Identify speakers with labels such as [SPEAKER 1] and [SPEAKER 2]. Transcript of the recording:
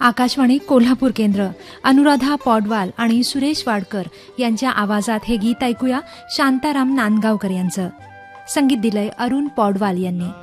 [SPEAKER 1] आकाशवाणी कोल्हापूर केंद्र. अनुराधा पौडवाल आणि सुरेश वाडकर यांच्या आवाजात हे गीत ऐकूया. शांताराम नांदगावकर यांचं संगीत दिलंय अरुण पौडवाल यांनी.